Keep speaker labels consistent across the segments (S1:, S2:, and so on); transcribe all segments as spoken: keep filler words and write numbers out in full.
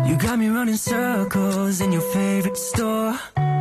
S1: You got me running circles in your favorite store。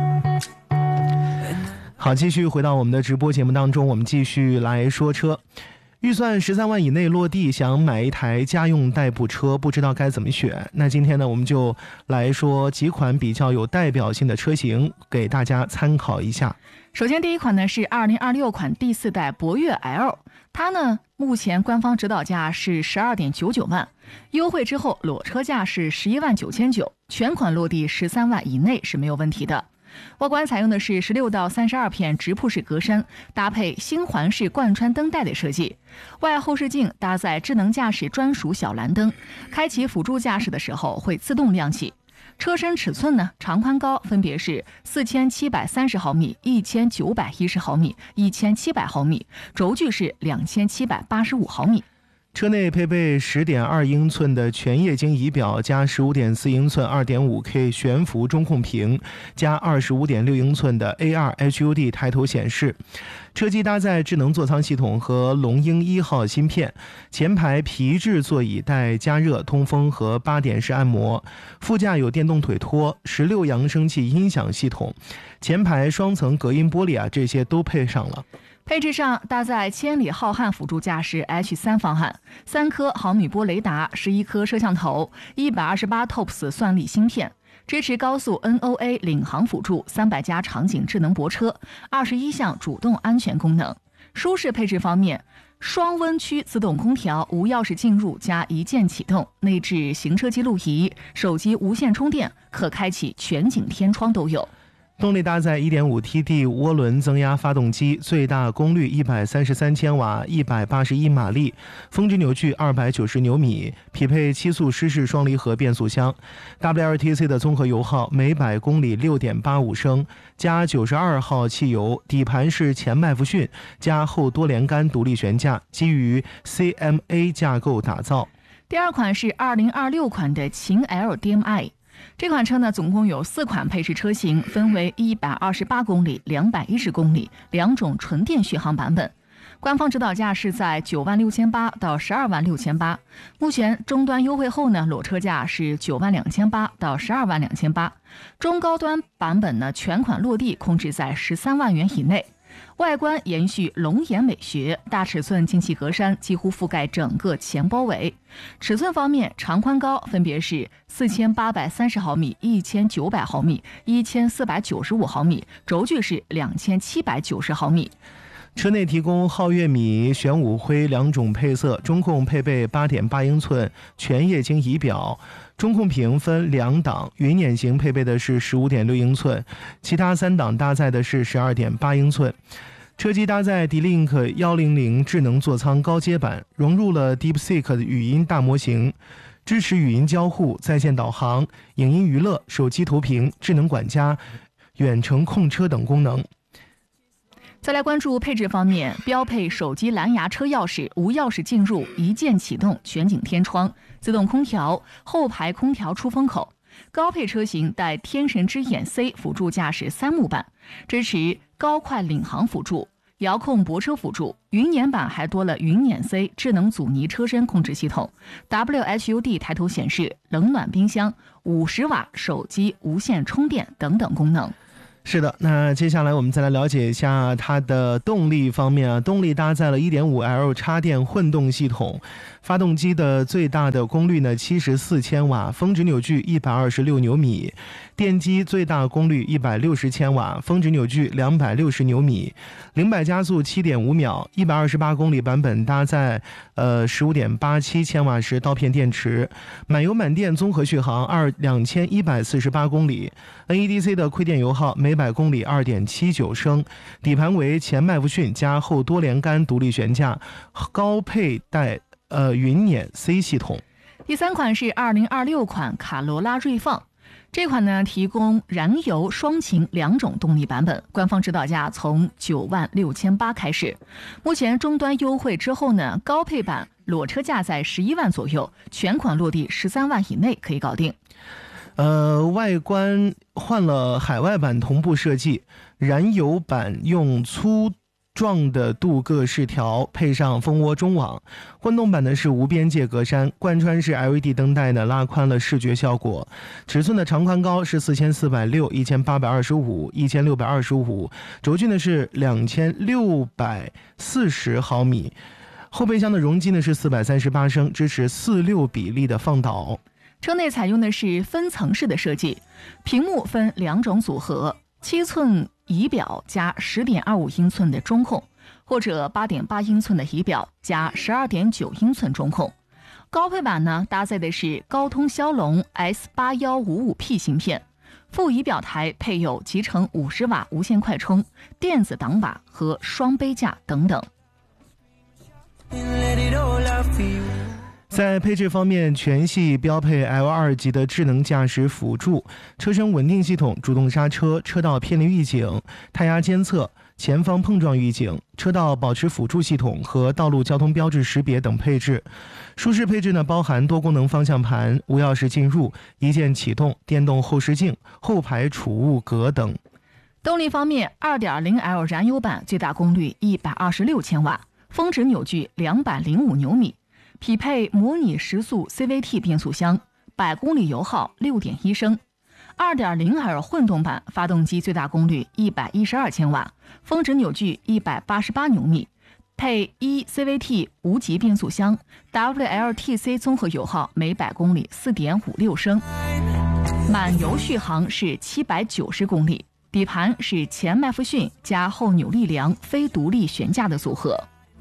S2: 好，继续回到我们的直播节目当中，我们继续来说车。预算十三万以内落地，想买一台家用代步车，不知道该怎么选。那今天呢，我们就来说几款比较有代表性的车型，给大家参考一下。
S3: 首先，第一款呢是二零二六款第四代博越 L， 它呢目前官方指导价是十二点九九万，优惠之后裸车价是十一万九千九，全款落地十三万以内是没有问题的。外观采用的是十六到三十二片直瀑式格栅，搭配星环式贯穿灯带的设计。外后视镜搭载智能驾驶专属小蓝灯，开启辅助驾驶的时候会自动亮起。车身尺寸呢，长宽高分别是四千七百三十毫米、一千九百一十毫米、一千七百毫米，轴距是两千七百八十五毫米。
S2: 车内配备 十点二英寸的全液晶仪表加 十五点四英寸 二点五 K 悬浮中控屏加 二十五点六英寸的 A R H U D 抬头显示。车机搭载智能座舱系统和龙鹰一号芯片，前排皮质座椅带加热、通风和八点式按摩，副驾有电动腿托、十六扬声器音响系统，前排双层隔音玻璃啊，这些都配上了。
S3: 配置上搭载千里浩瀚辅助驾驶 H 三 方案，三颗毫米波雷达，十一颗摄像头，一百二十八 T O P S 算力芯片，支持高速 N O A 领航辅助，三百加场景智能泊车，二十一项主动安全功能。舒适配置方面，双温区自动空调，无钥匙进入加一键启动，内置行车记录仪，手机无线充电，可开启全景天窗都有。
S2: 动力搭载 一点五 T D 涡轮增压发动机，最大功率一百三十三千瓦，一百八十一马力，峰值扭矩二百九十牛米，匹配七速湿式双离合变速箱。 W L T C 的综合油耗每百公里 六点八五升，加九十二号汽油，底盘是前麦弗逊加后多连杆独立悬架，基于 C M A 架构打造。
S3: 第二款是二零二六款的秦 L D M I。这款车呢，总共有四款配置车型，分为一百二十八公里、两百一十公里两种纯电续航版本。官方指导价是在九万六千八到十二万六千八，目前终端优惠后呢，裸车价是九万两千八到十二万两千八，中高端版本呢，全款落地控制在十三万元以内。外观延续龙岩美学，大尺寸进气格栅几乎覆盖整个前包围。尺寸方面，长宽高分别是四千八百三十毫米、一千九百毫米、一千四百九十五毫米，轴距是两千七百九十毫米。
S2: 车内提供皓月米、玄武灰两种配色，中控配备 八点八英寸全液晶仪表，中控屏分两档，云辇型配备的是 十五点六英寸，其他三档搭载的是 十二点八英寸。车机搭载 D-Link 一零零智能座舱高阶版，融入了 DeepSeek 的语音大模型，支持语音交互、在线导航、影音娱乐、手机投屏、智能管家、远程控车等功能。
S3: 再来关注配置方面，标配手机蓝牙车钥匙，无钥匙进入，一键启动，全景天窗，自动空调，后排空调出风口。高配车型带天神之眼 C 辅助驾驶三幕版，支持高快领航辅助、遥控泊车辅助。云辇版还多了云辇 C 智能阻尼车身控制系统、W H U D 抬头显示、冷暖冰箱、五十瓦手机无线充电等等功能。
S2: 是的，那接下来我们再来了解一下它的动力方面啊。动力搭载了 一点五 L 插电混动系统，发动机的最大的功率呢七十四千瓦，峰值扭矩一百二十六牛米，电机最大功率一百六十千瓦，峰值扭矩两百六十牛米，零百加速 七点五秒，一百二十八公里版本搭载呃 十五点八七千瓦时刀片电池，满油满电综合续航二两千一百四十八公里， N E D C 的亏电油耗每百公里 二点七九升，底盘为前麦弗逊加后多连杆独立悬架，高配带呃云辇 C 系统。
S3: 第三款是二零二六款卡罗拉锐放，这款呢提供燃油、双擎两种动力版本，官方指导价从九万六千八开始。目前终端优惠之后呢，高配版裸车价在十一万左右，全款落地十三万以内可以搞定。
S2: 呃，外观换了海外版同步设计，燃油版用粗状的镀铬饰条，配上蜂窝中网。混动版呢是无边界格栅，贯穿式 L E D 灯带呢拉宽了视觉效果。尺寸的长宽高是四千四百六、一千八百二十五、一千六百二十五，轴距呢是两千六百四十毫米。后备箱的容积呢是四百三十八升，支持四六比例的放倒。
S3: 车内采用的是分层式的设计，屏幕分两种组合，七寸仪表加 十点二五英寸的中控，或者 八点八英寸的仪表加 十二点九英寸中控。高配版呢搭载的是高通骁龙 S 八一五五 P 芯片，副仪表台配有集成五十瓦无线快充、电子挡把和双杯架等等。
S2: 在配置方面，全系标配 L 二 级的智能驾驶辅助、车身稳定系统、主动刹车、车道偏离预警、胎压监测、前方碰撞预警、车道保持辅助系统和道路交通标志识别等配置。舒适配置呢，包含多功能方向盘、无钥匙进入、一键启动、电动后视镜、后排储物格等。
S3: 动力方面 ，二点零 L 燃油版最大功率一百二十六千瓦，峰值扭矩两百零五牛米。匹配模拟时速 C V T 变速箱，百公里油耗 六点一升。二点零 L 混动版发动机最大功率一百一十二千瓦，峰值扭矩一百八十八牛米，配 E C V T 无级变速箱 ，W L T C 综合油耗每百公里 四点五六升。满油续航是七百九十公里，底盘是前麦弗逊加后扭力梁非独立悬架的组合。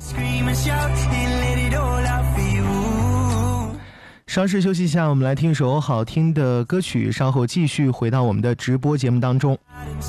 S2: 稍事休息一下，我们来听一首好听的歌曲，稍后继续回到我们的直播节目当中。